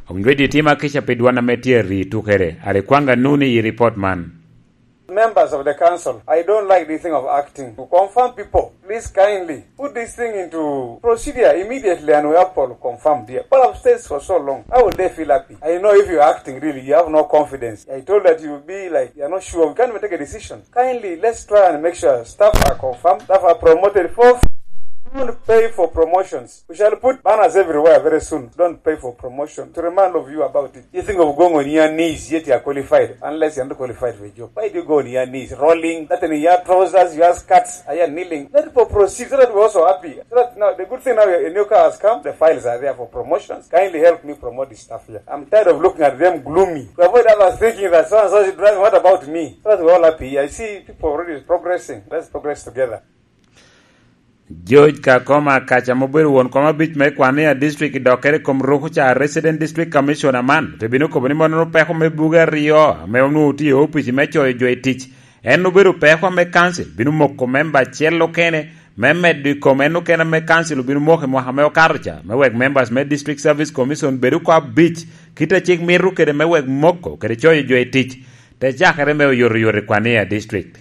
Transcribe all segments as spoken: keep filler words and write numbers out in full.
Ongwedi tima kisha pedwana metieri tukere. Alikwanga nuni i report man. Members of the council, I don't like the thing of acting. To confirm people, please kindly put this thing into procedure immediately and we have to confirm there. All upstairs for so long. How would they feel happy? I know if you're acting really, you have no confidence. I told that you will be like, you're not sure. We can't even take a decision. Kindly, let's try and make sure staff are confirmed, staff are promoted for. Don't pay for promotions. We shall put banners everywhere very soon. Don't pay for promotion. To remind of you about it. You think of going on your knees, yet you are qualified, unless you are not qualified for a job. Why do you go on your knees? Rolling, that in your trousers, your skirts, are you kneeling? Let people proceed so that we're also happy. So that now, the good thing now, a new car has come, the files are there for promotions. Kindly help me promote this stuff here. I'm tired of looking at them gloomy. To avoid others thinking that so and so is driving, what about me? So that we're all happy. I see people already progressing. Let's progress together. George Kakoma kacha moberu won koma bich me kwania district dokere kom ruhu cha resident district commissioner man te binu ko bini mono pe ko me buga rio me onu ti office me choy joy tich en no beru pe ko me council binu mokko member chelo kene me med ko menu kene me council binu moke mo ha me karcha me weg members me district service commission beru ko bich kita chik miru kede me weg mokko kede choy joy tich te jakere me yor yor kwania district.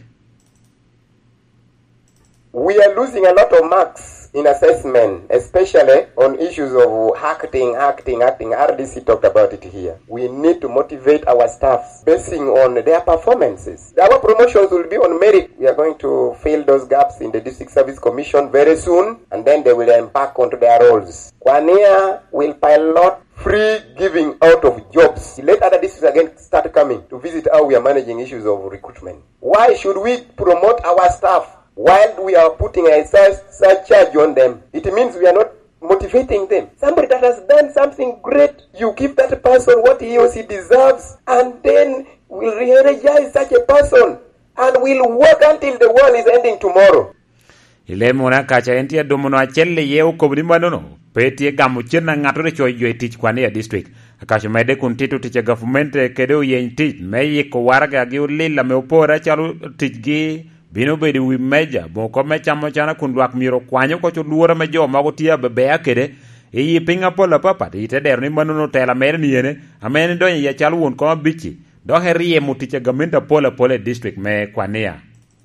We are losing a lot of marks in assessment, especially on issues of acting, acting, acting. R D C talked about it here. We need to motivate our staff basing on their performances. Our promotions will be on merit. We are going to fill those gaps in the District Service Commission very soon, and then they will embark onto their roles. Kwania will pilot free giving out of jobs. Let other districts again start coming to visit how we are managing issues of recruitment. Why should we promote our staff while we are putting a surcharge on them? It means we are not motivating them. Somebody that has done something great, you give that person what he or she deserves, and then we'll re-energize such a person, and we'll work until the world is ending tomorrow. Ile mona kacha entia domono achelle yeo kobri manono peti gamu chena ngatore choy joy tich kwania district akacho mede kuntitu tiche government kedo yen tich meye ko warga gi ulila me opora chalu tich gi bino bedi wi meja bo ko me chamo chana kundwak miro kwanyo ko chuduora me jo mago tia bebe akede e yi pinga pola papa ite der ni manono tela mer ni ene amen do ya chalu won ko bichi do herie mutiche gamenta pola pola district me kwania.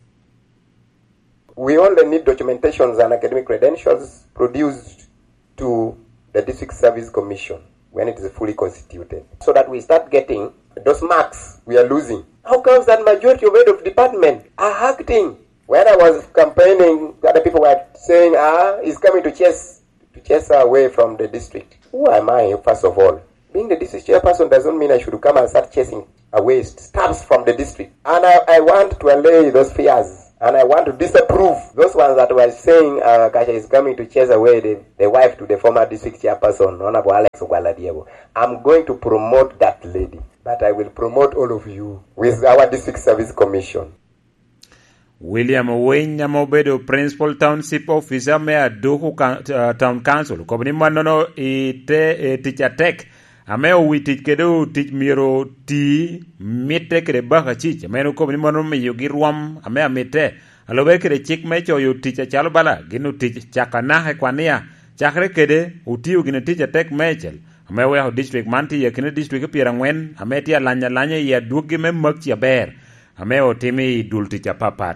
We only need documentations and academic credentials produced to the District Service Commission when it is fully constituted, so that we start getting those marks we are losing. How comes that majority of head of department are acting? When I was campaigning, other people were saying, ah, he's coming to chase, to chase her away from the district. Who am I, first of all? Being the district chairperson doesn't mean I should come and start chasing away staffs from the district. And I, I want to allay those fears. And I want to disapprove those ones that were saying uh, Kacha is coming to chase away the, the wife to the former district chairperson, Honorable Alex Ogwaladiebo. I'm going to promote that lady, but I will promote all of you with our District Service Commission. William Wenya Mobedo, Principal Township Officer, Mayor Dohu uh, Town Council, Kobni Manono ite e teacher tech. Ameo witich kedo tich miro ti mite kede baka chich ameno ko ni mono me yogi ruam ame mite alobe kede chik mecho yo tich chalo bala ginu tich chakana he kwania chakre kede utiu ginu tich tek mechel ame we district manti ya kene district pira ngwen ame tia lanya lanya ya dugi me mak ya ber ame o timi dul tich papat.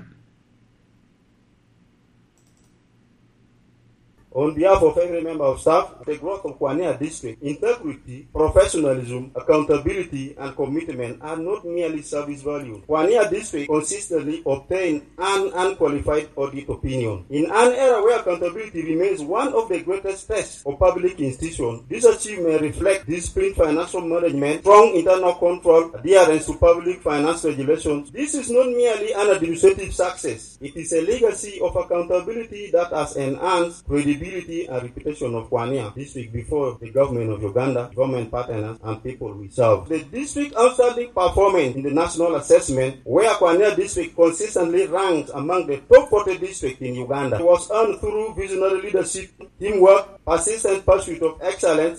On behalf of every member of staff, the growth of Kwania District, integrity, professionalism, accountability, and commitment are not merely service value. Kwania District consistently obtained an unqualified audit opinion. In an era where accountability remains one of the greatest tests of public institutions, this achievement reflects disciplined financial management, strong internal control, adherence to public finance regulations. This is not merely an administrative success. It is a legacy of accountability that has enhanced credibility and reputation of Kwania District before the government of Uganda, government partners, and people we serve. The district outstanding performance in the national assessment, where Kwania District consistently ranks among the top forty districts in Uganda, it was earned through visionary leadership, teamwork, persistent pursuit of excellence.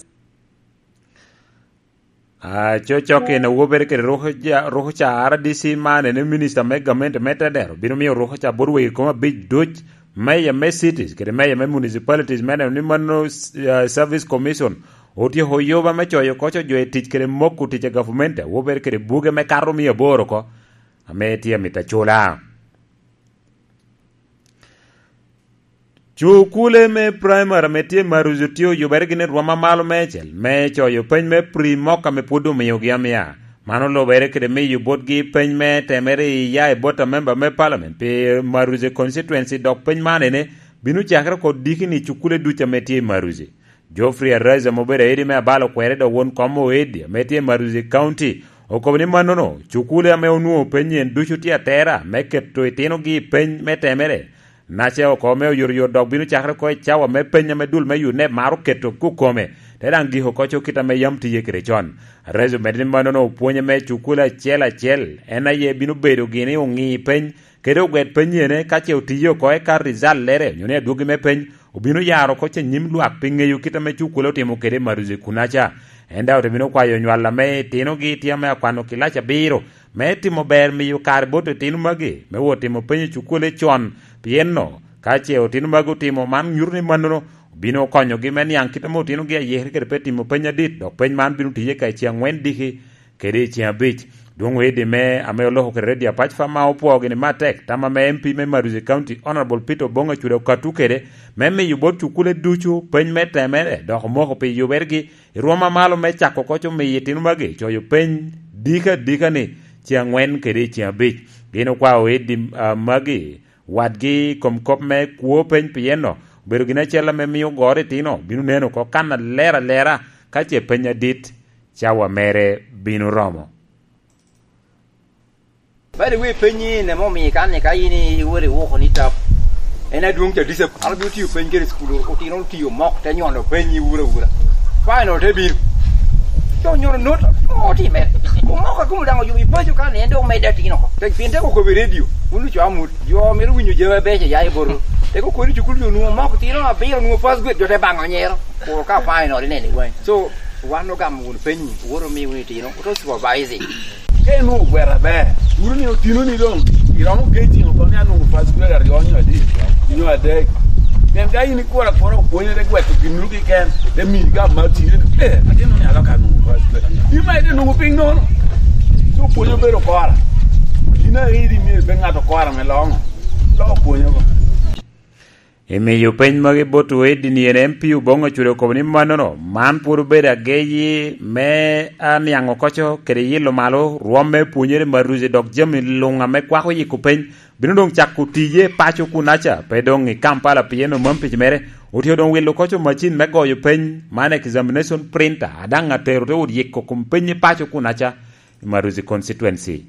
Ah, chocho ke na wober ke roho ja roho cha R D C man ne minister me government meta der bino mi roho cha borwe ko big dodge Maya me cities, kede maya me municipalities, mena ni mano uh, service commission. otie hoyoba me choyo kocho jo etich kere moku tich government wo ber kere buge me karo mi boro ko ame tie mitachula chukule me primary me tie maruzutio yo ber gine rwama malo mechel me choyo pen me primoka me pudu me yogiamia mano lo bere kere me yu botgi pen me temere ya e bota member me parliament pe maruze constituency dok pen manene binu chakra ko dikini chukule ducha me tie maruze Geoffrey Araiza mobere edi me abalo kwere do won komo edi me tie maruze county okobni manono chukule ame onuo penyen duchu tia tera me keto itino gi pen me temere nache okome yor yor dok binu chakra ko chawa me penya me dul me yu ne maru keto kukome teran giho kocho kita me yam tiye krechon rezo medin manono puonye me chukula chela chel ena ye binu bedo gini ungi pen kedo gwet penyene kache utiyo ko e ka rizal lere nyone dugi me pen ubinu yaro koche nyim luak pinge yu kita me chukula utimo kede maruze kunacha enda utemino kwa yo nywala me tino gi tia me akwano kilacha biro me timo ber mi yu karboto tino magi me wo timo penye chukule chon pieno kache utino magu timo man nyurni manono bino konyo gi men yang kita mo tino gi ye kere peti mo penya dit dok pen man binu tiye ka chiang wen diki kere chiang bich dung wedi me ame loho kere dia pach fa ma opo gini matek tama me M P me Maruze County Honorable Peter Bonga chure katu kere me me yubot chukule duchu pen me temere dok moko pe yubergi roma malo me chako kocho me yetinu magi cho yu pen dika dika ni chiang wen kere chiang bich bino kwa wedi uh, magi wadgi komkop me kuo pen pieno beru gina chela me miyo gore tino binu neno ko kana lera lera kache penya dit chawa mere binu romo bari we penyi ne mo mi kan ne kai ni wore wo ko ni tap ena dung te dise al bi ti penyi school o tino ti yo mok te nyono penyi wura wura final te bir to nyono not o ti me ko mok ko mu dango yu bi peju kan ne ndo me da tino ko te pinte ko ko be radio unu cho amut yo me ru nyu je be je ya iboro te ko ko ri chukul yo nu mok tino a be nu first good yo te bango nyero ko ka final ne ni wen so wano gam un penyi woro mi wi tino to supervising ke no gwera be uru ni tino ni don iramo geti ko ni anu first good ari onyo di nyo ade dem dai ni ko ra ko ko ni de gweto ginu ki ken de mi ga ma ti eh ade no ni ala ka nu first good ni mai de no ping no so ko yo be ro ko ara ina iri mi be ngato ko ara me long lo ko yo eme yo pen magi botu edi ni M P Bonga chure ko ni manono man puru beda geyi me aniango kocho kere yilo malo ruome punyere Maruze dok jemi lunga me kwa ko yiku pen binu dong chakku tiye pacho kunacha pedong i Kampala pieno mampich mere utio don wilo kocho machine me goyo pen man examination printer adanga teru te yiko kumpenye pacho kunacha Maruze constituency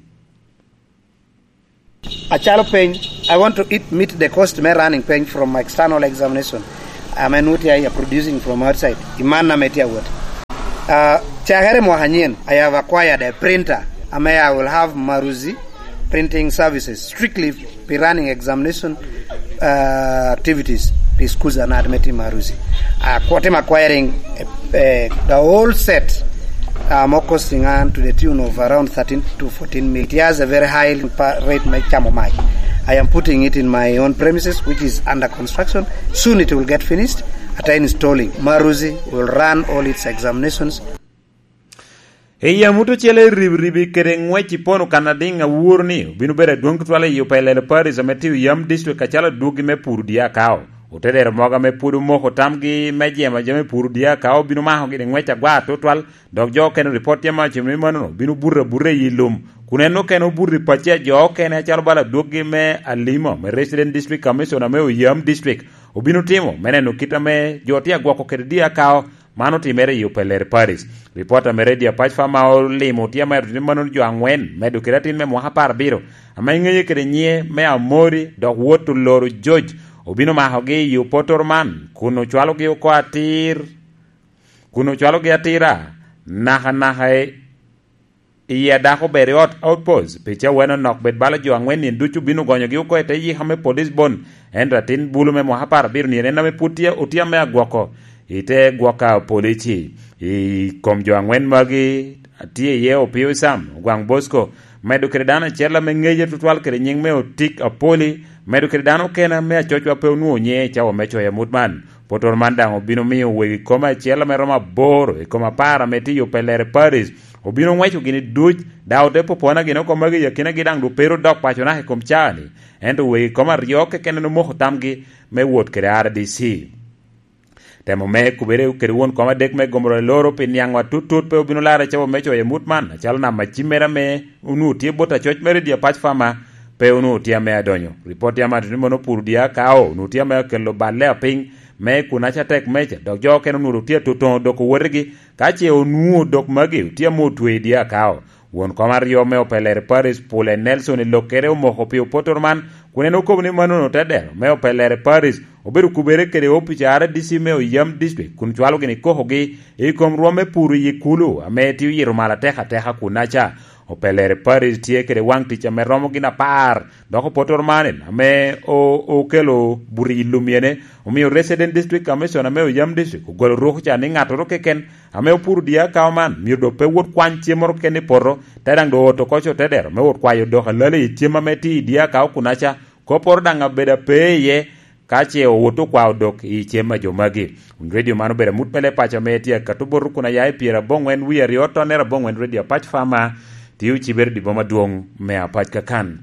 A chalo pen, I want to eat, meet the cost me running pen from my external examination. I'm a nuti I producing from outside. Imana metia what? Uh, Chagare Mohanien, I have acquired a printer. I may I will have Maruze printing services strictly be running examination uh, activities. Be schools and admitting Maruze. Uh, I'm acquiring uh, uh, the whole set. Uh, more costing on to the tune of around thirteen to fourteen million. It has a very high rate my chamomai. I am putting it in my own premises, which is under construction. Soon it will get finished. At installing, Maruze will run all its examinations. Eya muto chele ribi kere ngwechi pono kanadinga wurni binu bere duong twale yu pele Paris ameti yam district kachala dugi me purdia kao. Utedere moga me puru moko tamgi meje ma jame puru dia kao binu maho gi ngwecha gwa total dog jo ken report ya ma chimni mano binu burre burre yilum kuneno ken burri pache jo ken achalo bala dogi me alimo me resident district commissioner me yam district obinu timo meneno kita me jotia gwa ko kedia kao mano timere yu peler Paris reporter me redia pach fama o limo tia ma mano jo angwen medu kiratin me mo hapar biro amangeye kede nye me amori dog wotu loru George obino mahogi yu potorman kuno chwalo gi ko atir kuno chwalo gi atira naha naha iya dako beri ot outpost picha weno nok bet bala jo angwen ni duchu bino gonyo gi ko ete yi hame police bon endra tin bulu me mo hapar bir ni na me putia utia me agwoko ite gwoka polici i kom jo angwen magi atie ye opio sam gwang Bosco medu kredana chela me ngeje tutwal kre nying me otik apoli medu kredano kena me achochwa pe nu nye chawo mecho ya mutman Potorman dang obino miyo wegi koma chielo meroma boro e koma para metiyo pelere Paris obino ngwecho gini duj daote popona gino koma gi yakina gidang du pero dok pacho na kom chani ento wegi koma rioke kene no moho tamgi me wot kere R D C temo me kubere kere won koma dek me gomro loro pin yangwa tutut pe obino lara chabo mecho ye mutman chalo na machimera me unu tie bota choch mere dia pach fama pe unu tie me adonyo report ya matu mono pur dia kao unu tie me kelo balle ping me kuna cha tek mecha dok jo ken unu tie tuton dok wergi kache unu dok magi tie motwe dia kao won koma rio me opelere Paris pole Nelson lokere mo hopi Potorman kuneno kobni manono teder me opelere Paris oberu kubere kere opicha R D C me o yam district kun chwalo gini kohogi e kom rome puru yikulu ame tiu yiro mala teha teha kunacha opelere Paris tie kere wang ticha me romo gina par doko Potorman ame o o kelo buri lumiene o mi resident district commission ame o yam district gol roho cha ni ngato roke ken ame o puru dia kauman mi do pe wot kwan chiemoro ken porro tedang do to kocho teder me wot kwayo do halale chiema meti dia kau kunacha ko por danga beda peye kache o woto kwa dok i chema jomagi un radio mano bere mutmele pacha metia katubor kuna yae piera bongwen wi rioto nera bongwen radio pach fama tiu chiber di boma duong me apach kakan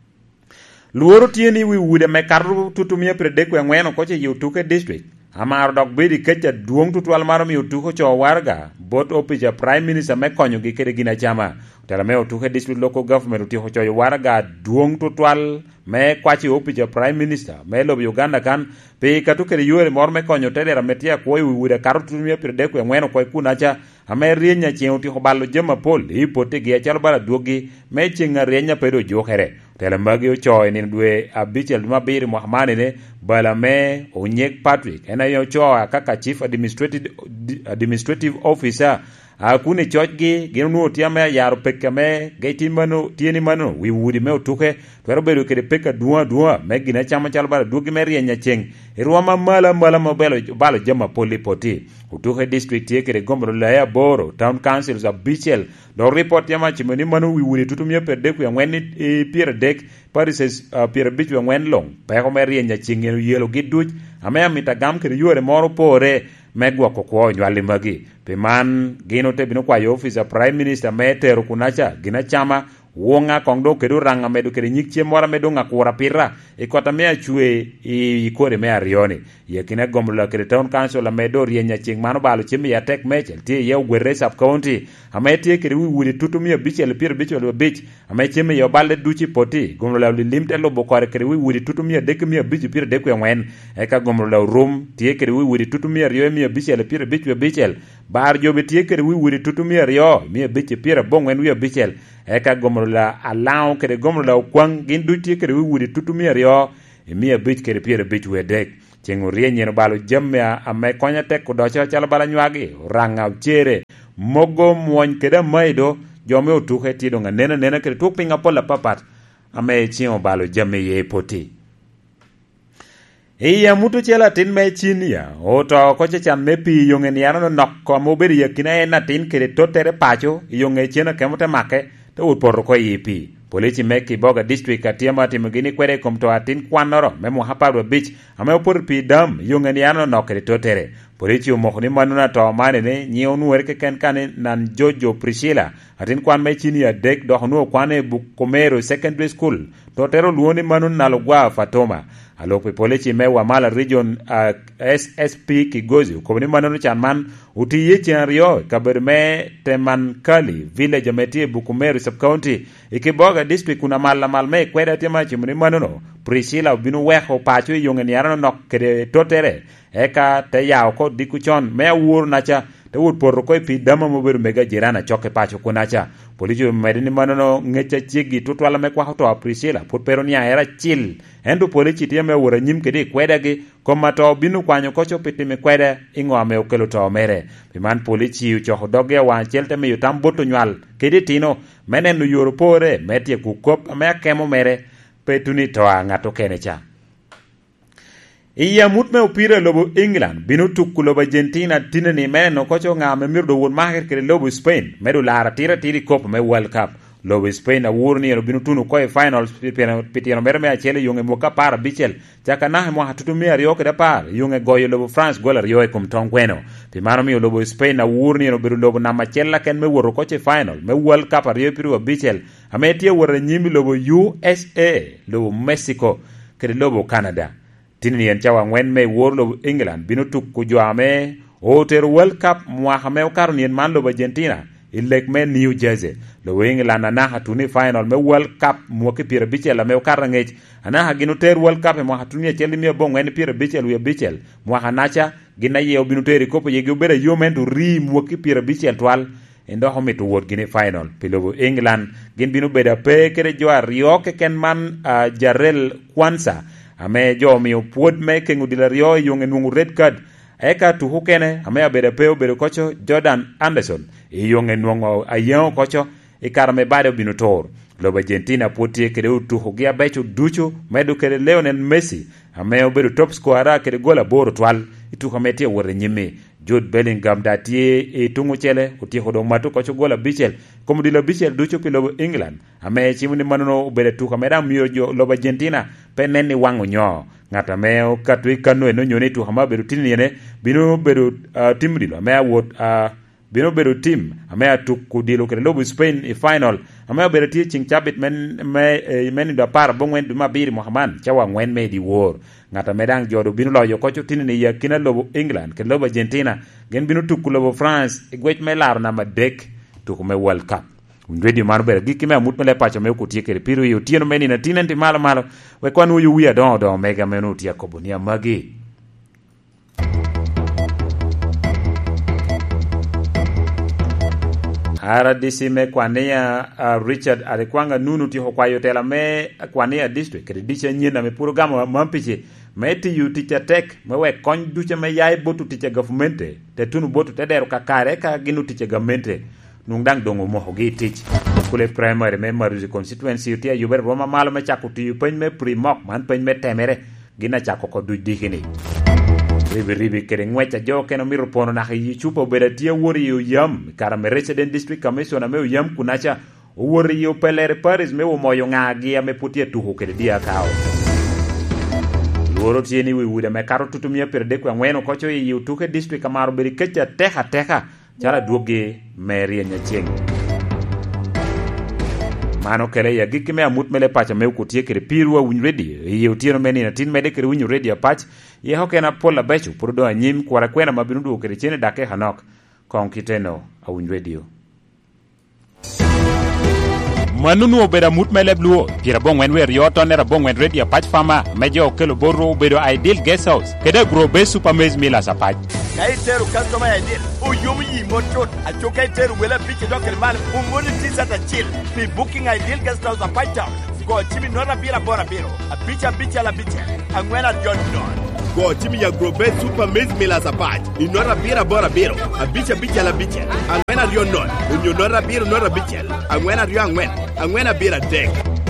luoro tieni wi wude me karu tutumia predekwe ngweno koche yutuke district amar dok bedi kecha duong tutwal maro mi utuko cho warga bot opicha prime minister me konyo gi kede gina chama tela me utuke district local government utiko cho warga duong tutwal me kwachi opicha prime minister me lob Uganda kan pe katuke yore mor me konyo tedera metia ko wude karu tutumia predekwe ngweno ko kunacha ame rienya chen uti hobalo jema pol ipote gi achalo bala duogi me chenga rienya pedo jokere tela magi o choy ni dwe abichel mabiri muhamane ne bala me onyek Patrick ena yo choa kaka chief administrative administrative officer akune chochgi ginu tiame yaro pekame gaitin mano tieni mano wi wudi me otuke twero bedo kede peka duwa duwa me gina chama chalo bala duogi me rienya cheng irwama mala mala mabelo balo jema poli poti utuke district ye kede gomro la ya boro town council za bichel do report yama chimoni mano wi wudi tutumye perde ku ngweni e pier dek parises uh, pier bichwe ngwen long pe ko me rienya cheng yelo giduj ame amita gam kede yore moro pore megwa ko ko nywali magi pe man gino te bino kwa office prime minister metero kunacha gina chama wonga kongdo kedo ranga medo kede nyikche mora medo ngakura pira e kota me achue i kore me arioni ye kine gomla kede town council la medo rienya ching mano balo chimi ya tek mechel tie ye gwere sub county amete kede wi wudi tutumia bichel pir bichel bich ame chimi yo balde duchi poti gomla li limte lo bokore kede wi wudi tutumia dekmia bich pir dekwe ngwen e ka gomla rum tie kede wi wudi tutumia riyo mi bichel pir bichwe bichel bar jobe tie kede wi wudi tutumia riyo mi bich pir bongwen wi bichel e ka gomla la allow kede gomla kwang gin duchi kede wi wudi tutumia riyo e mi bich kede pir bich we dek chengo rienye no balo jemya ame konya tek ko docha chala bala nywagi ranga chere mogo mwon kede maido jome otuke tido nga nena nena kede tuk pinga pola papat ame chengo balo jemme ye poti iya mutu chela tin me chinia oto koche chan me pi yongen yano nok ko moberi yakina ena tin kede totere pacho yonge chena kemote make to utporo ko yipi Polisi meki boga district atiama timugini kwere komto atin kwanoro memo haparwe beach ame opor pi dam yungeni ano nokere totere. Polisi umokni manuna to mane ne nyionu werke ken kane nan Jojo Priscilla atin kwan mechini ya dek dohnu kwane Bukomero Secondary School totero luoni manun nalogwa Fatoma. Alope polisi mewa mala region uh, S S P Kigozi ukobni manunu chanman uti yechi rio kaberme teman kali village ametie Bukomero sub-county ikiboga district kuna mala malme kweda tema chimuni manuno Priscilla binu weho pacho yungeni yarano nok kede totere eka te yao ko dikuchon mea uur nacha te uur porro koi pi dama mobiru mega jirana choke pacho kunacha polisi medini manono ngecha chigi tutwala me kwa hoto Priscilla put peronia era chill endu polisi tiya me ura nyim kedi kweda gi komato binu kwanyo kocho piti me kweda ingo ame ukelu to mere piman polisi uchoho doge wa chelte me yutam boto nywal kedi tino menen nu yoro pore metie kukop me kemo mere petuni toa ngato kenecha. Iya mutme upira lobo England binu tukku lobo Argentina tinani meno kocho nga me mirdo won maher kere lobo Spain medu lara tira tiri kop me World Cup lobo Spain awur ni binu tunu ko e finals pitino merme achele yonge moka para bichel chaka na mo hatutu mi ariyo ke da par yonge goyo lobo France gola riyo e kum ton kweno pi mano mi lobo Spain awur ni binu lobo na machella ken me woro ko che final me World Cup ariyo piru bichel ametie woro nyimi lobo U S A lobo Mexico ke lobo Canada tinni en chawa ngwen me wor lobo England binu tuk ku joame Oter World Cup mwa hameo karunien man lobo Argentina ilek me New Jersey lo England na hatuni final me World Cup mo ke pira bichel me karangej ana haginu ter World Cup mo hatuni cheli me bongo en pira bichel wi bichel mo hanacha gina ye binu teri kopo ye gubere yomen du ri mo ke pira bichel twal endo homi to word gini final pilobo England gin binu beda pe kere jo ario ke ken man uh, Jarrell Kwanza ame jo mi pod me ke ngudila rio yonge nungu red card eka tu hukene ame abeda peo beda kocho Jordan Anderson e yonge nungu ayon kocho e karame bade binu tor loba Argentina potie kede utu hugia becho ducho medu kede Lionel Messi ame obedo top scorer kede gola boro twal itu kametie wore nyime Jude Bellingham datie e tungu chele utie hodo matu kocho gola bichel komu dilo bichel ducho pi loba England ame chimu ni manuno ubede tu kamera miyo jo loba Argentina pe neni wangu nyo ngata meo katu ikanu eno nyone tu hama bedu tini yene binu bedu uh, timu dilo ame awot uh, bino bedo team ame tu kudilo kede lobo Spain e final ame bedo tie ching chabit men me eh, men da par bongwen duma biri Mohamed chawa ngwen me di war ngata medang jodo bino loyo kocho tini ni yakina lobo England ke lobo Argentina gen bino tu lobo France e gwech me lar na madek tu me World Cup ndredi marbe giki me mut mele pacho me kutie kede piru yo tieno meni na tinenti malo malo we kwanu yu wi adon do mega menu tia kobonia magi Ara disi me kwania uh, Richard alikwanga nunu ti hokwayo tela me kwania district kedi dicha nyina me programa mampiche me ti yu ticha tek me we kony ducha me yai botu ticha governmente te tunu botu te deru kakare ka ginu ticha governmente nung dang dongo mo hogi tich kule primary me maruzi constituency utia yuber roma malo me chako ti yu pen me primok man pen me temere gina chako ko du dikini ribi ribi kere ngwecha jo keno miru pono na hi chupo beda tia wori yu yam karame resident district commissioner me yam kunacha wori yu pelere paris me wo moyo ngagi me putia tuho kere dia kao loro tieni wi wuda me karo tutumia perde kwa ngweno kocho yu tuke district kamaro beri kecha teha teha chala duoge meria nyacheng mano kele ya giki me amut mele pacha me ukutie kere pirwa win ready ye utieno meni na tin mede kere win ready patch ye hokena pola bechu purdo anyim kwara kwena mabinudu kere chene dake hanok konkiteno a win radio manunu obeda mut mele bluo pira bongwen wer yoto nera bongwen ready patch fama mejo kelo borro obedo ideal guest house kede grow be supermaze mila sa patch kaiteru customer ideal o yomi motot a chokaiteru wela piche dokel mal umoni tisata chill be booking ideal guest house a patch go chimi nora bira bora biro a picha picha la picha angwena John Don go chimi ya grow be supermaze mila sa patch inora bira bora biro a picha picha la picha angwena John Don unyo biro nora picha angwena rio angwena angwena bira deck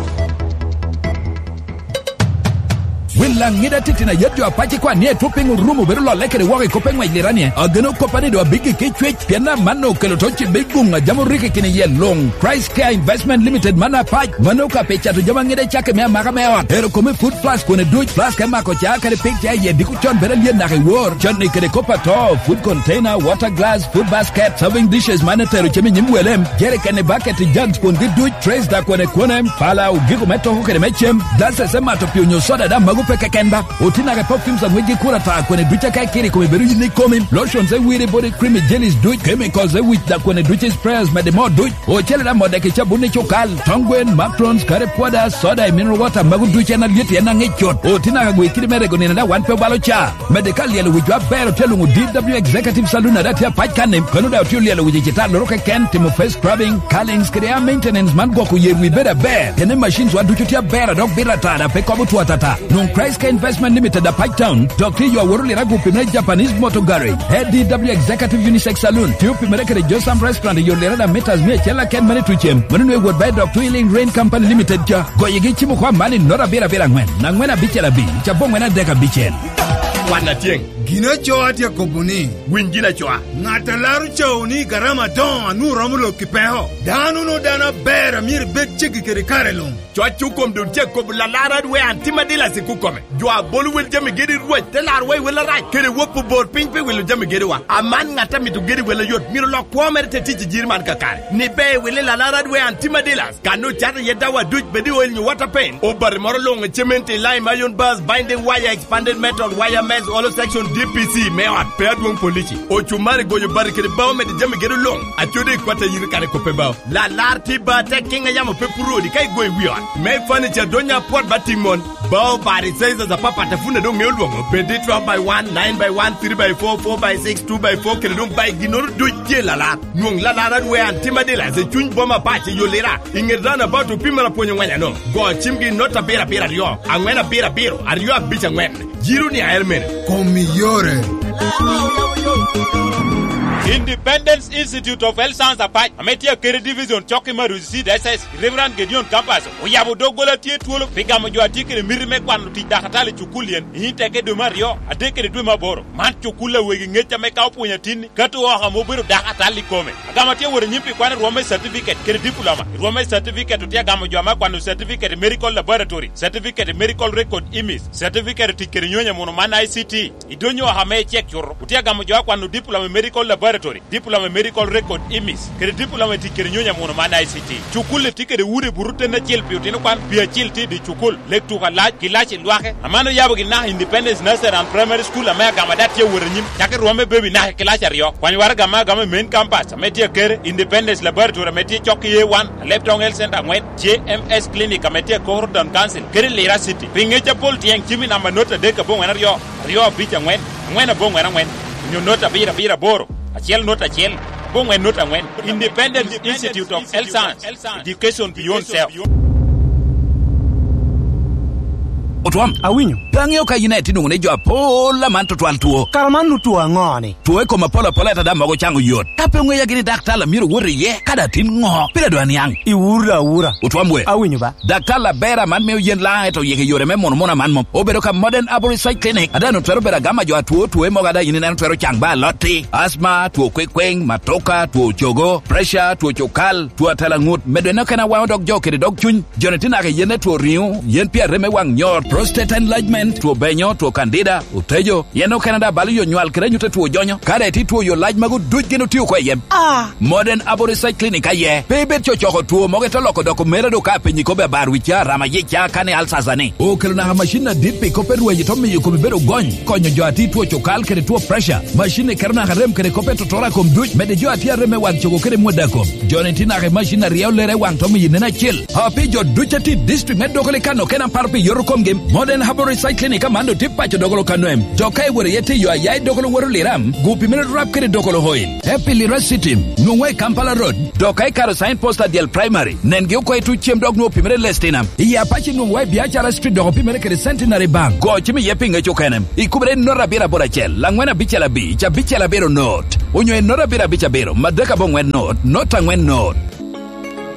Willa ngida titina yadjo apache kwa nie toping rumu beru lo lekere wake kopeng wa ilirani ageno kopani do bigi kichwech piana mano kelotochi begunga jamu rike kini ye long Price Care Investment Limited mana pach mano ka pecha to jama ngida chake mea maka mea ero kome food plus kone Dutch plus kema kocha kare picture ye diku chon bere liye nake war chon kere kopa to food container water glass food basket serving dishes mana tero chemi nyimwelem jere kene bucket jugs kone Dutch trays da kone kone pala ugiku meto hukere mechem dasa sema to pionyo soda da magu peke kenda otina ka perfumes and weji kura ta kone ducha ka kiri kome beru ni komi lotions e wiri body creamy jellies Dutch chemicals e wich da kone Dutch sprayers mede mo Dutch o chele da mode ke chabune chokal tongwen macrons kare poda soda e mineral water magu Dutch na lieti na ngechot otina ka gwe kiri mere goni na one pe balo cha medical yele wijwa bero telungu D W Executive Saloon da tia pachkane kanu da tiu yele wiji chita loroka ken timo face scrubbing callings krea maintenance man goku ye we better bear tene machines wa Dutch tia bear dog bira tada pe kobu tuatata non Price Care Investment Limited at Pipetown. Doctor you are worried like Pimere Japanese Motor Garage. Head D W Executive Unisex Saloon. Tiu Pimere Kere Josam Restaurant. You lera meters me chela ken mani tuchem. Manunwe would buy Doctor Healing Rain Company Limited. Ja go yegi chimu kwa mani nora bira bira ngwen. Na ngwena bichela bi. Chabong wena deka bichel. Wana tieng Gina choa tia kopuni. Wingina choa. Ngata laru choni garama don anu romulo kipeho. Danu no dana bera mir bet chiki kere karelong. Choa chukom dun che kob la lara we antimadila se kukome. Joa bolu wil jami gedi ruwa telar we wil right. Kere wopu bor ping pe wil jami gedi wa. Aman ngata mi tu gedi wil yot miro lo kwamere te tiji jirman kakare. Ni be wil la lara we antimadila. Kanu chata yeda wa duj bedi wil nyu water pain. Obar moro long cement lime iron bars binding wire expanded metal wire mesh all section D P C me at paired one polici. O chumari go you barricade bao me de jami gedi long. Atode kwata yiri kare kope bao. La larti ba te kinga yamo pepuro di kai go weird. Me furniture donya port batimon. Bao bari says as a papa tafuna don't me long. Bedi twelve by one, nine by one, three by four, four by six, two by four. Kele don't buy ginoro do je la la. Nung la la we antimadela ze chun bomba party yolera. Ingedana about to pimala ponyo wanya no. Go chimgi nota bera bera rio. Angwena bera bero. Ario bicha ngwen. Jiru ni airmen. Komiyore. Independence Institute of Health Science Apache ametia kere division chokima rusi D S S Reverend Gideon Campus uyabu dogola tie tuolo pigamo jwa tikere mirime kwanu ti dakatale chukulien hiteke de mario adekere de maboro man chukula wegi ngecha meka opunya tini katu oha mobiro dakatali kome agama tie wore nyimpi kwana rome certificate kere diploma rome certificate utia gamo jwa makwanu certificate medical laboratory certificate medical record image certificate tikere nyonya mono mana I C T idonyo hame check yoro utia gamo jwa kwanu diploma medical laboratory diploma medical record imis kere diploma tikere nyonya mono mana I C T chukule tikere wure burute na chilpi utino kwan pia chilti di chukul lektu ka laj kilachi lwake amano yabo gina Independence Nursery and Primary School amaya gama dati ya wure nyim chake ruwame baby na kilachi riyo kwani wara gama gama main campus ametia kere Independence Laboratory ametia choki A one Leptong Health Center ngwen J M S Clinic ametia Cohorton Council kere Lira City pingecha pol tiang chimi namba nota deka bong wena riyo riyo bicha ngwen ngwena bong wena ngwen nyo nota bira bira boro Achiel nota achiel, bongwe nota ngwen. Independent Institute of Health Science, Education Beyond Self. Otwam awinyo bang'eyo ka yine tinu ne jo apola man to twal tuo karaman nu tuo ng'oni tuo ko mapola pola ta dama go chango yot kape ngwe ya gini daktala miro wore ye kada tin ngo pira do anyang iwura wura Otwam we awinyo ba daktala bera man me yen la to yeke yore me mono mona man mo obedo ka Modern Aboricide Clinic adano twero bera gama jo tuo tuo mo gada yine nan twero changba loti asma tuo kwekweng matoka tuo chogo pressure tuo chokal tuo talangut medena kana wa dog jo kede dog chun jonetina ke yene tuo riu yen pia reme wang nyot prostate enlargement tuo benyo tuo candida utejo yeno Canada bali yo nywal kre nyute tuo jonyo kare ti tuo yo laj mago duj gino tiyo kwa yem ah Modern Aboricide Clinic aye bebe chochoko tuo moge to loko doko mera do ka penyi ko be baru cha rama ye cha kane alsazani o kelo na machine dipi ko peru ye to mi ko be do gony konyo jo ati tuo chokal kre tuo pressure machine karna harem kre ko peto tora kom duj mede jo ati reme wan chogo kre modako jonetina ke machine riyo lere wan to mi nena chill hapi jo duchati district medo kole kano kenan parpi yoro kom game Modern Aboricide Clinic amando tipacho dogolo kanoem jokai wore yete yo ayai dogolo woro liram gupi mene rap kere dogolo hoil happy lira city nungwe Kampala Road dokai karo sign posta diel primary nenge uko etu chiem dog no pimere lestinam iya pachi nungwe biachara street dogo pimere kere centenary bank go chimi yepinga chokenem ikubere nora bira borachel langwena bichela bi cha bichela biro note unyo nora bira bicha biro madeka bongwen note nota ngwen note